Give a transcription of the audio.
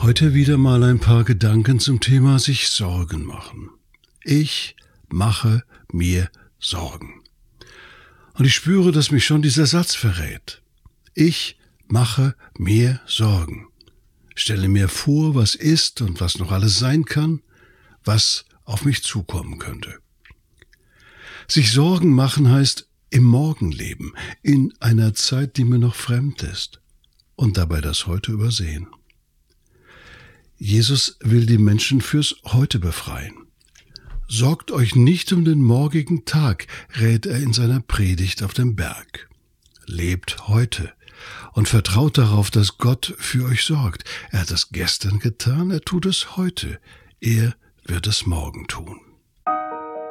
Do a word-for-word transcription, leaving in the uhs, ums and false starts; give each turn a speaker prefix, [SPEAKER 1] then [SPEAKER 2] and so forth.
[SPEAKER 1] Heute wieder mal ein paar Gedanken zum Thema sich Sorgen machen. Ich mache mir Sorgen. Und ich spüre, dass mich schon dieser Satz verrät. Ich mache mir Sorgen. Stelle mir vor, was ist und was noch alles sein kann, was auf mich zukommen könnte. Sich Sorgen machen heißt im Morgen leben, in einer Zeit, die mir noch fremd ist und dabei das Heute übersehen. Jesus will die Menschen fürs Heute befreien. Sorgt euch nicht um den morgigen Tag, rät er in seiner Predigt auf dem Berg. Lebt heute und vertraut darauf, dass Gott für euch sorgt. Er hat es gestern getan, er tut es heute. Er wird es morgen tun.